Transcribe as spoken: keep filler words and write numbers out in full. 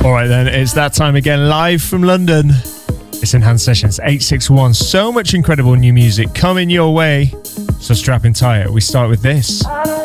Alright then, it's that time again, live from London. It's Enhanced Sessions eight six one. So much incredible new music coming your way. So strap in tight. We start with this.